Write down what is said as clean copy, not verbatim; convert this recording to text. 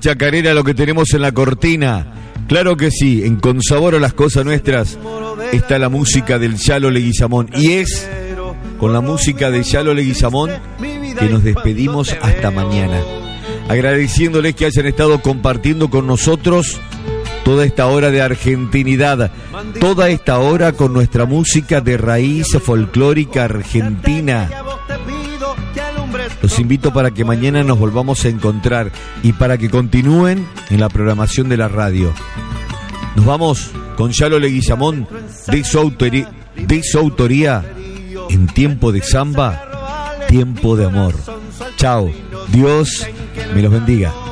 chacarera lo que tenemos en la cortina. Claro que sí, en Con Sabor a las Cosas Nuestras está la música del Yalo Leguizamón. Y es con la música de Yalo Leguizamón que nos despedimos hasta mañana. Agradeciéndoles que hayan estado compartiendo con nosotros toda esta hora de argentinidad, toda esta hora con nuestra música de raíz folclórica argentina. Los invito para que mañana nos volvamos a encontrar y para que continúen en la programación de la radio. Nos vamos con Yalo Leguizamón de su autoría en tiempo de samba, tiempo de amor. Chao, Dios me los bendiga.